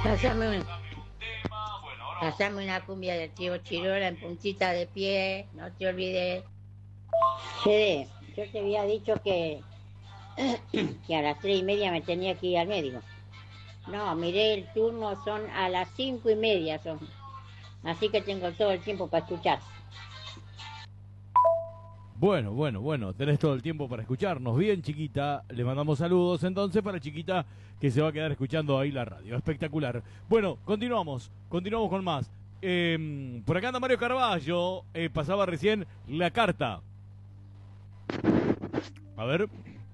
Pasame, pasame una cumbia del tío Chirola en puntita de pie, no te olvides. Fede, yo te había dicho que a las 3:30 me tenía que ir al médico. No, miré el turno, son a las 5:30 son. Así que tengo todo el tiempo para escuchar. Bueno, tenés todo el tiempo para escucharnos. Bien, Chiquita, le mandamos saludos entonces para Chiquita que se va a quedar escuchando ahí la radio. Espectacular. Bueno, continuamos con más. Por acá anda Mario Carballo, pasaba recién la carta. A ver.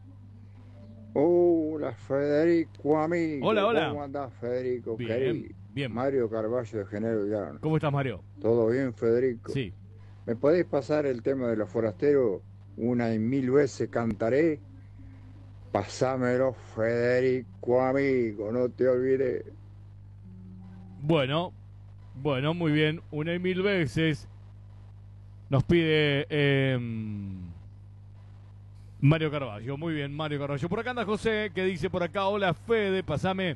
Hola Federico, amigo. Hola, hola. ¿Cómo andás, Federico? Bien, bien. Mario Carballo de General Llano. ¿Cómo estás, Mario? ¿Todo bien, Federico? Sí. ¿Me podéis pasar el tema de los forasteros? Una y mil veces cantaré. Pásamelo, Federico, amigo, no te olvides. Bueno, muy bien. Una y mil veces nos pide Mario Carballo. Muy bien, Mario Carballo. Por acá anda José, que dice por acá, hola Fede, pasame.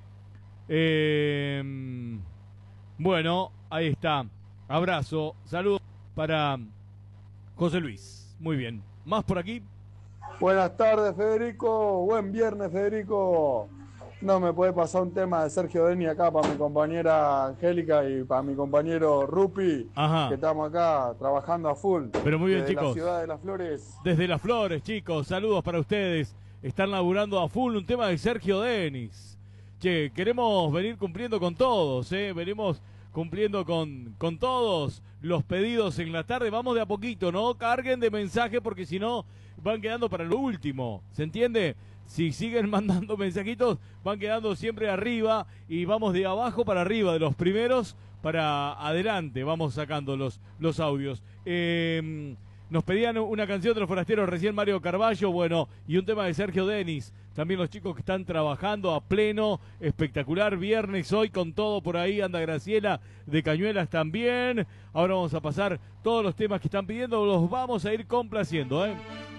Bueno, ahí está. Abrazo, saludos para José Luis. Muy bien. ¿Más por aquí? Buenas tardes, Federico. Buen viernes, Federico. No me puede pasar un tema de Sergio Deni acá para mi compañera Angélica y para mi compañero Rupi. Ajá. Que estamos acá trabajando a full. Pero muy bien, desde chicos. la ciudad de Las Flores. Desde Las Flores, chicos. Saludos para ustedes. Están laburando a full un tema de Sergio Denis. Che, queremos venir cumpliendo con todos, venimos cumpliendo con todos los pedidos en la tarde. Vamos de a poquito, no carguen de mensaje porque si no van quedando para lo último, ¿se entiende? Si siguen mandando mensajitos van quedando siempre arriba y vamos de abajo para arriba, de los primeros para adelante, vamos sacando los audios. Nos pedían una canción de los forasteros recién, Mario Carballo, bueno, y un tema de Sergio Denis. También los chicos que están trabajando a pleno, espectacular viernes hoy con todo por ahí, anda Graciela de Cañuelas también. Ahora vamos a pasar todos los temas que están pidiendo, los vamos a ir complaciendo,